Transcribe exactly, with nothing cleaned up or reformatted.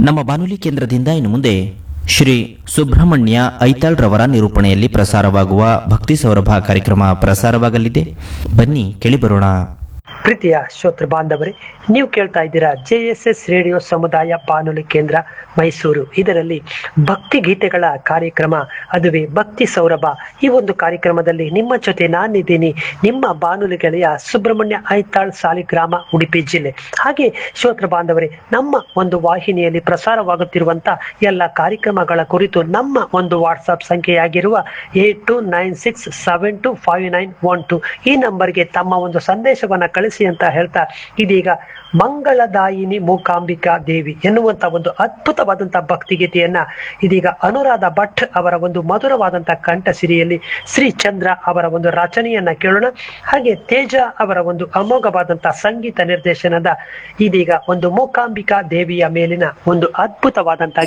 ನಮ್ಮ ಬಾನುಲಿ ಕೇಂದ್ರದಿಂದ ಇನ್ನು ಮುಂದೆ ಶ್ರೀ ಸುಬ್ರಹ್ಮಣ್ಯ ಐತಾಳ್ ರವರ ನಿರೂಪಣೆಯಲ್ಲಿ ಪ್ರಸಾರವಾಗುವ ಭಕ್ತಿ ಸೌರಭ ಕಾರ್ಯಕ್ರಮ ಪ್ರಸಾರವಾಗಲಿದೆ. ಬನ್ನಿ ಕೇಳಿಬರೋಣ. ಪ್ರೀತಿಯ ಶ್ರೋತೃ ಬಾಂಧವರೇ, ನೀವು ಕೇಳ್ತಾ ಇದ್ದೀರಾ ಜೆ ಎಸ್ ಎಸ್ ರೇಡಿಯೋ ಸಮುದಾಯ ಬಾನುಲಿ ಕೇಂದ್ರ ಮೈಸೂರು. ಇದರಲ್ಲಿ ಭಕ್ತಿ ಗೀತೆಗಳ ಕಾರ್ಯಕ್ರಮ, ಅದುವೇ ಭಕ್ತಿ ಸೌರಭ. ಈ ಒಂದು ಕಾರ್ಯಕ್ರಮದಲ್ಲಿ ನಿಮ್ಮ ಜೊತೆ ನಾನಿದ್ದೀನಿ, ನಿಮ್ಮ ಬಾನುಲಿ ಗೆಳೆಯ ಸುಬ್ರಹ್ಮಣ್ಯ ಐತಾಳ್, ಸಾಲಿಗ್ರಾಮ, ಉಡುಪಿ ಜಿಲ್ಲೆ. ಹಾಗೆ ಶ್ರೋತೃ ಬಾಂಧವರೇ, ನಮ್ಮ ಒಂದು ವಾಹಿನಿಯಲ್ಲಿ ಪ್ರಸಾರವಾಗುತ್ತಿರುವಂತ ಎಲ್ಲ ಕಾರ್ಯಕ್ರಮಗಳ ಕುರಿತು ನಮ್ಮ ಒಂದು WhatsApp ಸಂಖ್ಯೆಯಾಗಿರುವ eight to nine six seven to five nine one to ಈ ನಂಬರ್ಗೆ ತಮ್ಮ ಒಂದು ಸಂದೇಶವನ್ನ ಕಳಿಸಿ ಅಂತ ಹೇಳ್ತಾ, ಇದೀಗ ಮಂಗಳದಾಯಿನಿ ಮೂಕಾಂಬಿಕಾ ದೇವಿ ಎನ್ನುವಂತ ಒಂದು ಅದ್ಭುತವಾದಂತಹ ಭಕ್ತಿ ಗೀತೆಯನ್ನ ಇದೀಗ ಅನುರಾಧ ಭಟ್ ಅವರ ಒಂದು ಮಧುರವಾದಂತಹ ಕಂಠಸಿರಿಯಲ್ಲಿ ಶ್ರೀ ಚಂದ್ರ ಅವರ ಒಂದು ರಚನೆಯನ್ನ ಕೇಳೋಣ. ಹಾಗೆ ತೇಜ ಅವರ ಒಂದು ಅಮೋಘವಾದಂತಹ ಸಂಗೀತ ನಿರ್ದೇಶನದ ಇದೀಗ ಒಂದು ಮೂಕಾಂಬಿಕಾ ದೇವಿಯ ಮೇಲಿನ ಒಂದು ಅದ್ಭುತವಾದಂತಹ